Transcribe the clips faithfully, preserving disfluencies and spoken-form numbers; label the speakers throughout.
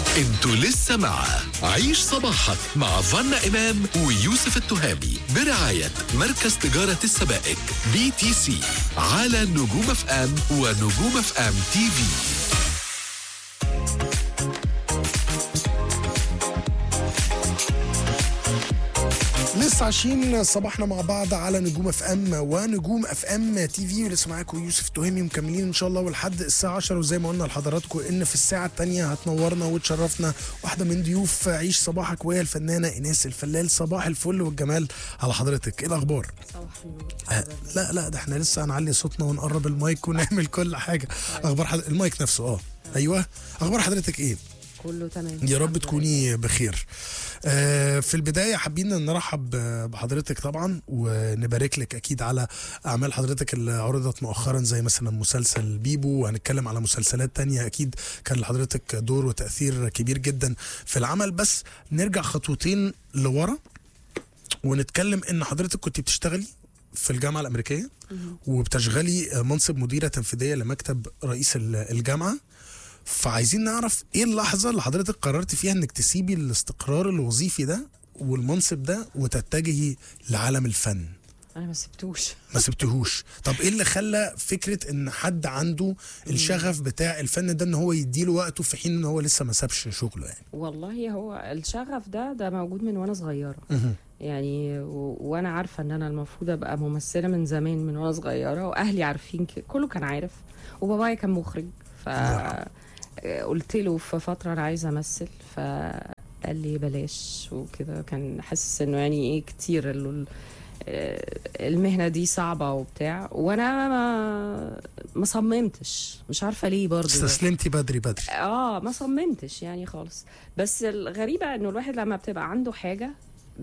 Speaker 1: انتوا لسه مع عيش صباحك مع فانا إمام ويوسف التهامي برعاية مركز تجارة السبائك بي تي سي على نجوم اف ام ونجوم اف ام تي في.
Speaker 2: لسه عايشين صباحنا مع بعض على نجوم اف ام ونجوم اف ام تي في، ولسه معاكم يوسف تهامي مكملين ان شاء الله ولحد الساعه عشرة. وزي ما قلنا لحضراتكم ان في الساعه الثانيه هتنورنا وتشرفنا واحده من ضيوف عيش صباحك وهي الفنانه ايناس الفلال. صباح الفل والجمال على حضرتك، ايه الاخبار؟
Speaker 3: صباح النور.
Speaker 2: آه لا لا ده احنا لسه هنعلي صوتنا ونقرب المايك ونعمل كل حاجه. اخبار حضرتك المايك نفسه؟ اه ايوه، اخبار حضرتك ايه؟
Speaker 3: كله تمام
Speaker 2: يا رب تكوني بخير. آه في البداية حابين نرحب بحضرتك طبعا ونبارك لك أكيد على أعمال حضرتك اللي عرضت مؤخرا زي مثلا مسلسل بيبو، وهنتكلم على مسلسلات تانية أكيد كان لحضرتك دور وتأثير كبير جدا في العمل. بس نرجع خطوتين لورا ونتكلم إن حضرتك كنت بتشتغلي في الجامعة الأمريكية وبتشغلي منصب مديرة تنفيذية لمكتب رئيس الجامعة. فعايزين نعرف ايه اللحظة اللي حضرتك قررت فيها انك تسيبي الاستقرار الوظيفي ده والمنصب ده وتتجهي لعالم الفن؟
Speaker 3: انا ما سبتوش
Speaker 2: ما سبتهوش. طب ايه اللي خلى فكرة ان حد عنده الشغف بتاع الفن ده ان هو يديله وقته في حين ان هو لسه ما سابش شغله يعني؟
Speaker 3: والله هو الشغف ده ده موجود من وانا صغيرة يعني و... وانا عارفة ان انا المفروض ابقى ممثلة من زمان من وانا صغيرة، واهلي عارفين كده، كله كان عارف، وبابايا كان مخرج. ف قلت له في فترة أنا عايزة أمثل، فقال لي بلاش وكده. كان حاسس إنه يعني إيه كتير المهنة دي صعبة وبتاع، وأنا ما ما صممتش، مش عارفة ليه برضه.
Speaker 2: استسلمتي بدري بدري؟
Speaker 3: آه ما صممتش يعني خالص. بس الغريبة إنه الواحد لما بتبقى عنده حاجة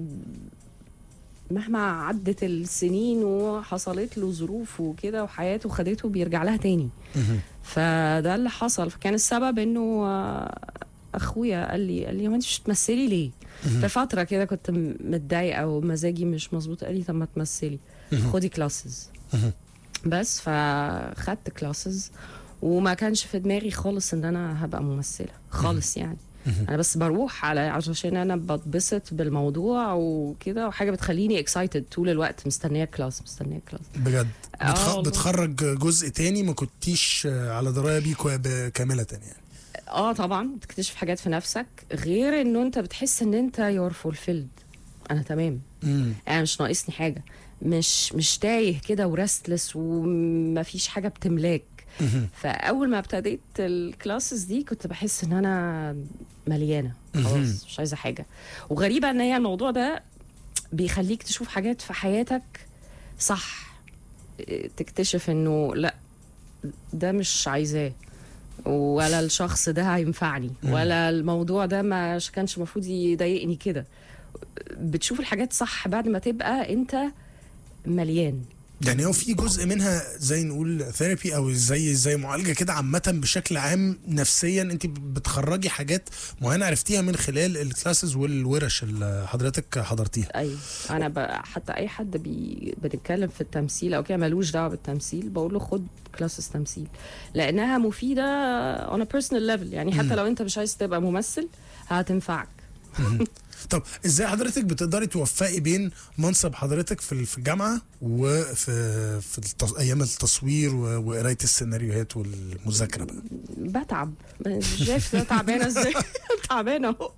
Speaker 3: مهما عدت السنين وحصلت له ظروف وكده وحياته خدته بيرجع لها تاني. فده اللي حصل. فكان السبب انه اخويا قال لي قال لي ما انت مش بتمثلي ليه؟ في فتره كده كنت متضايقه ومزاجي مش مظبوط، قال لي طب ما تمثلي، خدي كلاسز. بس فخدت كلاسز وما كانش في دماغي خالص ان انا هبقى ممثله خالص يعني. انا بس بروح على عشان انا بتبسط بالموضوع وكده، وحاجه بتخليني اكسايتد طول الوقت، مستنيه كلاس مستنيه كلاس
Speaker 2: بجد. بتخ... بتخرج جزء تاني ما كنتيش على درايه بيه كامله يعني؟
Speaker 3: اه طبعا بتكتشف حاجات في نفسك، غير انه انت بتحس ان انت يور فولفيلد. انا تمام، انا يعني مش ناقصني حاجه، مش مش تايه كده ورستلس ومفيش حاجه بتملاك. فاول ما ابتديت الكلاسز دي كنت بحس ان انا مليانه خلاص، مش عايزه حاجه. وغريبه ان هي الموضوع ده بيخليك تشوف حاجات في حياتك صح، تكتشف انه لا ده مش عايزاه، ولا الشخص ده هينفعني، ولا الموضوع ده ما كانش المفروض يضايقني كده. بتشوف الحاجات صح بعد ما تبقى انت مليان.
Speaker 2: يعني هو في جزء منها زي نقول ثيرابي او زي زي معالجه كده عامه بشكل عام نفسيا، انت بتخرجي حاجات معينه عرفتيها من خلال الكلاسز والورش اللي حضرتك حضرتيها.
Speaker 3: ايوه انا ب... حتى اي حد بي... بنتكلم في التمثيل او كده ملوش دعوه بالتمثيل بقول له خد كلاسز تمثيل، لانها مفيده on a personal level يعني. حتى م. لو انت مش عايز تبقى ممثل هتنفعك.
Speaker 2: طب ازاي حضرتك بتقدري توفقي بين منصب حضرتك في في الجامعه وفي في التص... ايام التصوير وقرايه السيناريوهات والمذاكره بقى؟
Speaker 3: بتعب، شايف تعبانه ازاي؟ تعبانه اهو.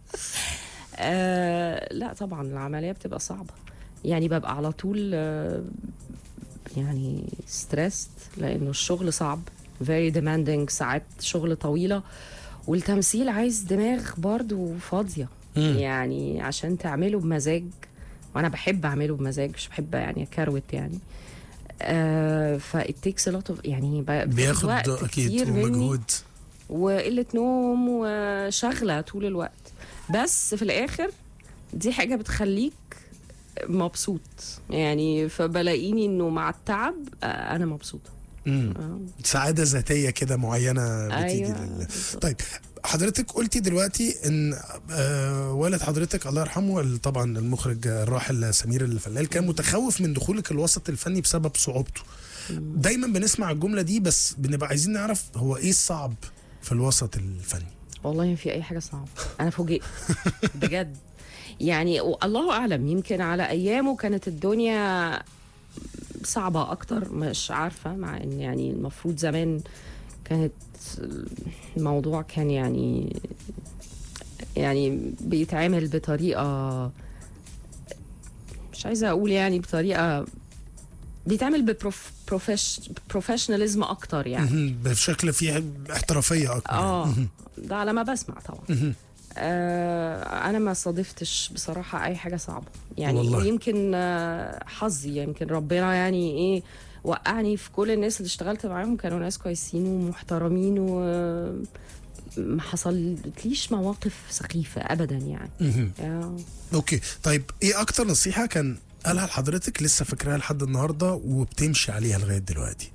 Speaker 3: آه لا طبعا العمليه بتبقى صعبه يعني، ببقى على طول آه يعني ستريسد لانه الشغل صعب، very demanding، ساعات شغل طويله، والتمثيل عايز دماغ برضو فاضيه يعني عشان تعمله بمزاج، وانا بحب اعمله بمزاج، مش بحب يعني كروت يعني. آه فالتيكس لوت يعني
Speaker 2: بياخد اكيد ومجهود
Speaker 3: وقله نوم وشغله طول الوقت، بس في الاخر دي حاجه بتخليك مبسوط يعني. فبلاقيني انه مع التعب آه انا مبسوطه.
Speaker 2: امم سعاده ذاتيه كده معينه بتيجي. أيوة. لل... طيب حضرتك قلتي دلوقتي ان آه والد حضرتك الله يرحمه طبعا المخرج الراحل سمير الفلال كان متخوف من دخولك الوسط الفني بسبب صعوبته. دايما بنسمع الجمله دي، بس بنبقى عايزين نعرف هو ايه الصعب في الوسط الفني؟
Speaker 3: والله ما في اي حاجه صعبه، انا فوجئت بجد. يعني الله اعلم، يمكن على ايامه كانت الدنيا صعبه اكتر، مش عارفه، مع ان يعني المفروض زمان كانت الموضوع كان يعني يعني بيتعامل بطريقه، مش عايزه اقول يعني بطريقه، بيتعمل ببروفيشناليزم اكتر يعني،
Speaker 2: بشكل فيه احترافيه اكتر.
Speaker 3: اه ده على ما بسمع طبعا. آه انا ما صادفتش بصراحه اي حاجه صعبه يعني والله. يمكن آه حظي، يمكن ربنا يعني ايه وقعني في كل الناس اللي اشتغلت معاهم، كانوا ناس كويسين ومحترمين، و ما حصلتليش مواقف سخيفه ابدا يعني.
Speaker 2: آه. اوكي، طيب ايه اكتر نصيحه كان قالها لحضرتك لسه فاكراها لحد النهارده وبتمشي عليها لغايه دلوقتي؟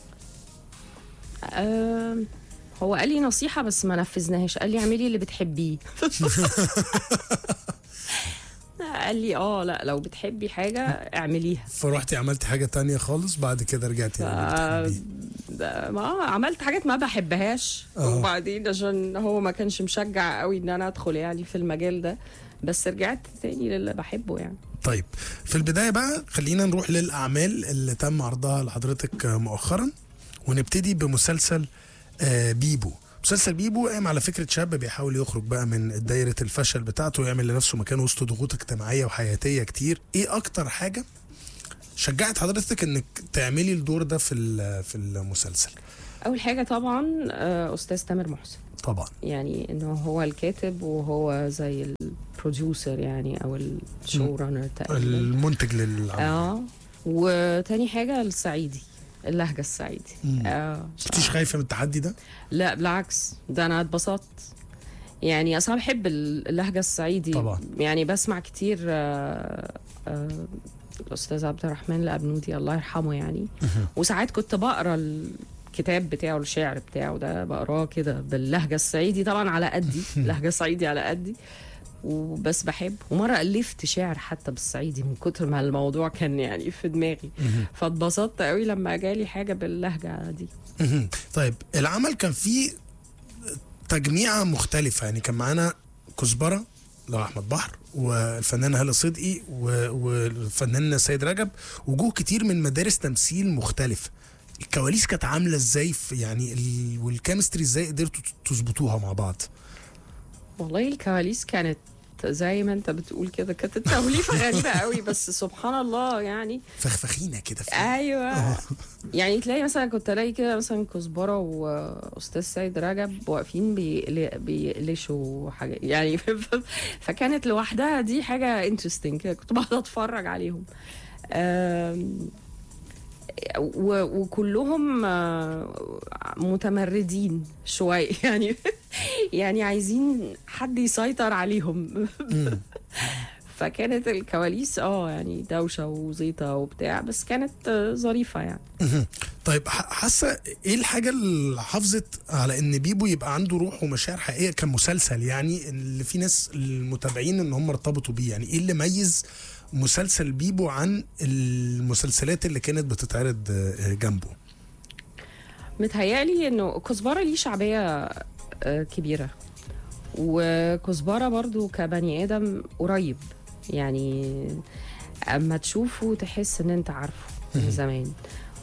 Speaker 3: آه هو قال لي نصيحة بس ما نفذناهاش، قال لي اعملي اللي بتحبيه. قال لي اه لا لو بتحبي حاجة اعمليها.
Speaker 2: فروحتي عملتي حاجة تانية خالص بعد كده رجعتي
Speaker 3: ف... ما عملت حاجات ما بحبهاش. أوه. وبعدين عشان هو ما كانش مشجع قوي ان انا ادخل يعني في المجال ده، بس رجعت تاني للي بحبه يعني.
Speaker 2: طيب في البداية بقى خلينا نروح للأعمال اللي تم عرضها لحضرتك مؤخرا، ونبتدي بمسلسل بيبو. مسلسل بيبو قام على فكرة شاب بيحاول يخرج بقى من دايرة الفشل بتاعته ويعمل لنفسه مكان وسط ضغوط اجتماعية وحياتية كتير. ايه اكتر حاجة شجعت حضرتك انك تعملي الدور ده في في المسلسل؟
Speaker 3: اول حاجة طبعا استاذ تامر محسن
Speaker 2: طبعا،
Speaker 3: يعني انه هو الكاتب وهو زي البروديوسر يعني او الشو رانر تقريبا،
Speaker 2: المنتج للعمل.
Speaker 3: اه وتاني حاجة الصعيدي، اللهجة الصعيدي.
Speaker 2: اه كنتيش خايفة من التحدي ده؟
Speaker 3: لا بالعكس، ده انا اتبسطت يعني. اصلا بحب اللهجة الصعيدي
Speaker 2: طبعا،
Speaker 3: يعني بسمع كتير آه آه الاستاذ عبد الرحمن الابنودي الله يرحمه يعني. وساعات كنت بقرا الكتاب بتاعه، الشعر بتاعه ده بقراه كده باللهجة الصعيدي، طبعا على قدي لهجة صعيدي على قدي، وبس بحب. ومره الفت شعر حتى بالصعيدي من كتر ما الموضوع كان يعني في دماغي، فاتبسطت قوي لما جالي حاجه باللهجه دي.
Speaker 2: طيب العمل كان فيه تجميعه مختلفه يعني، كان معانا كزبره لو احمد بحر والفنان هالة صدقي والفنان سيد رجب، وجوه كتير من مدارس تمثيل مختلفه. الكواليس كانت عامله ازاي يعني والكيمستري ازاي قدرتوا تظبطوها مع بعض؟
Speaker 3: والله الكواليس كانت زي ما انت بتقول كده، كانت التوليفه غريبه قوي، بس سبحان الله يعني
Speaker 2: فخفخينه كده.
Speaker 3: ايوه يعني تلاقي مثلا كنت الاقي كده مثلا كزبره واستاذ سيد رجب واقفين بيقلشوا حاجه يعني. فكانت لوحدها دي حاجه انترستنج كده، كنت بقعد اتفرج عليهم. وكلهم متمردين شويه يعني يعني عايزين حد يسيطر عليهم. فكانت الكواليس اه يعني دوشه وزيطه وبتاع، بس كانت ظريفه يعني.
Speaker 2: طيب حاسه ايه الحاجه اللي حافظت على ان بيبو يبقى عنده روح ومشاعر حقيقيه كمسلسل، يعني اللي في ناس المتابعين ان هم ارتبطوا بيه؟ يعني ايه اللي ميز مسلسل بيبو عن المسلسلات اللي كانت بتتعرض جنبه؟
Speaker 3: متهيألي انه كزبره ليه شعبيه كبيره، وكزبره برضو كبني ادم قريب يعني، اما تشوفه تحس ان انت عارفه من زمان،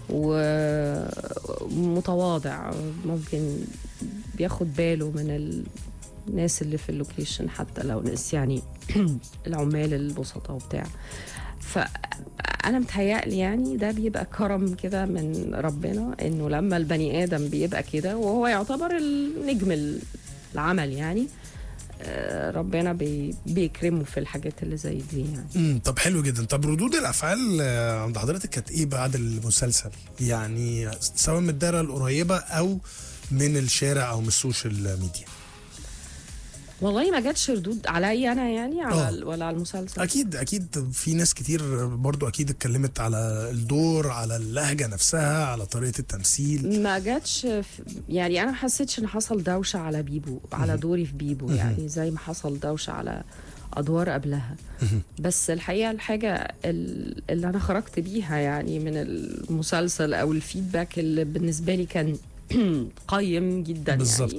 Speaker 3: ومتواضع، ممكن بياخد باله من الناس اللي في اللوكيشن حتى لو ناس يعني العمال البسطاء وبتاع. فأنا متهيألي يعني ده بيبقى كرم كده من ربنا، إنه لما البني آدم بيبقى كده وهو يعتبر النجم العمل يعني، ربنا بي بيكرمه في الحاجات اللي زي دي يعني.
Speaker 2: امم طب حلو جدا. طب ردود الافعال عند حضرتك كانت ايه بعد المسلسل؟ يعني سواء من الدائره القريبه او من الشارع او من السوشيال ميديا.
Speaker 3: والله ما جاتش ردود عليا انا يعني على ولا على المسلسل.
Speaker 2: اكيد اكيد في ناس كتير برضو اكيد اتكلمت على الدور، على اللهجه نفسها، على طريقه التمثيل.
Speaker 3: ما جاتش يعني، انا ما حسيتش ان حصل دوشه على بيبو، على دوري في بيبو يعني زي ما حصل دوشه على ادوار قبلها. بس الحقيقه الحاجه اللي انا خرجت بيها يعني من المسلسل او الفيدباك اللي بالنسبه لي كان قيم جدا
Speaker 2: بالزبط.
Speaker 3: يعني،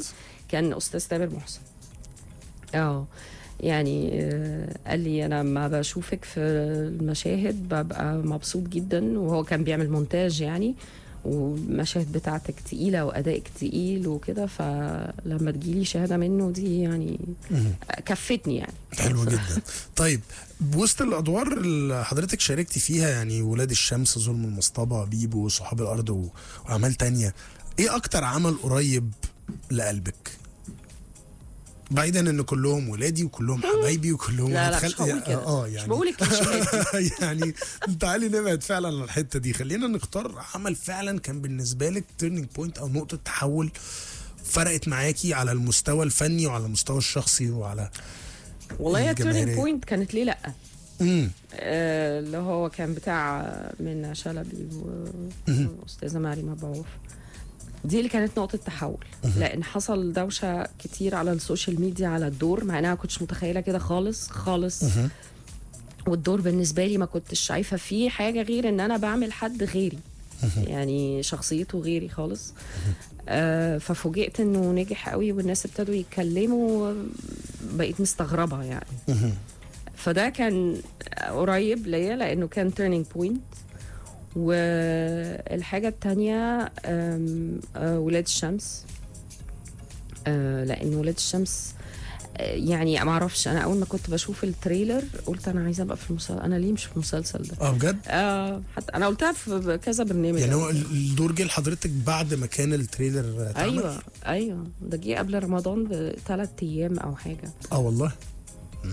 Speaker 3: كان استاذ تامر محسن. اه يعني آه، قال لي انا لما بشوفك في المشاهد ببقى مبسوط جدا، وهو كان بيعمل مونتاج يعني، والمشاهد بتاعتك تقيلة وأدائك تقيل وكده، فلما تجيلي شهادة منه دي يعني كفتني يعني.
Speaker 2: حلو جدا. طيب بوسط الادوار اللي حضرتك شاركتي فيها يعني ولاد الشمس، ظلم المصطبه، بيبو، صحاب الارض و- واعمال تانية، ايه اكتر عمل قريب لقلبك؟ بعيدا ان كلهم ولادي وكلهم حبايبي وكلهم
Speaker 3: لا لا
Speaker 2: هتخل-
Speaker 3: مش هقول كده،
Speaker 2: اه
Speaker 3: مش
Speaker 2: يعني
Speaker 3: بقول الكليشيهات.
Speaker 2: يعني تعالي نبعد فعلا عن الحته دي، خلينا نختار عمل فعلا كان بالنسبه لك تيرنينج بوينت او نقطه تحول، فرقت معاكي على المستوى الفني وعلى المستوى الشخصي وعلى
Speaker 3: والله يا
Speaker 2: الجماهيرية.
Speaker 3: تيرنينج بوينت كانت ليه لا،
Speaker 2: امم
Speaker 3: آه، اللي هو كان بتاع منى شلبي واستاذه مريم مبعوث، دي اللي كانت نقطة تحول. لأن حصل دوشة كتير على السوشيال ميديا على الدور، مع إنها ما كنتش متخيلة كده خالص خالص. والدور بالنسبة لي ما كنتش شايفة فيه حاجة غير إن أنا بعمل حد غيري، يعني شخصيته غيري خالص. آه ففوجئت إنه نجح قوي والناس ابتدوا يتكلموا، بقيت مستغربة يعني. فده كان قريب ليا لأنه كان تيرنينج بوينت. والحاجة التانية آم، آه، ولاد الشمس، آه، لأن ولاد الشمس آه، يعني ما اعرفش، انا اول ما كنت بشوف التريلر قلت انا عايزه ابقى في المسلسل، انا ليه مش في المسلسل ده؟
Speaker 2: اه بجد؟
Speaker 3: اه حتى انا قلتها في كذا برنامج
Speaker 2: يعني هو الدور جه لحضرتك بعد ما كان التريلر اتعمل؟
Speaker 3: ايوه ايوه، ده جه قبل رمضان بثلاث ايام او حاجه.
Speaker 2: اه والله.